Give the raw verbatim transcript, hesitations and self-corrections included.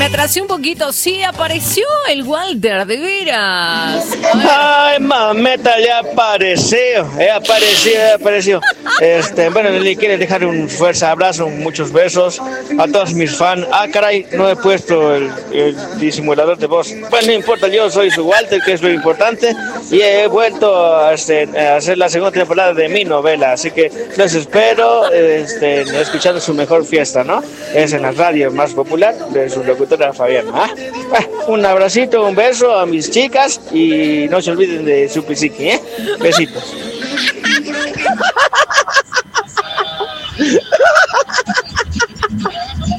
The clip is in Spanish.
Me atrasé un poquito. Sí, apareció el Walter, de veras. Ay, mameta, ya apareció, he aparecido, he aparecido. Este, bueno, le quiero dejar un fuerte abrazo, muchos besos a todos mis fans. Ah, caray, no he puesto el, el disimulador de voz. Bueno, no importa, yo soy su Walter, que es lo importante, y he vuelto a, este, a hacer la segunda temporada de mi novela, así que los espero este, escuchando su mejor fiesta, ¿no? Es en la radio más popular de su locutora Fabiana. ¿Ah? Ah, un abracito, un beso a mis chicas y no se olviden de su pisiqui, ¿eh? Besitos.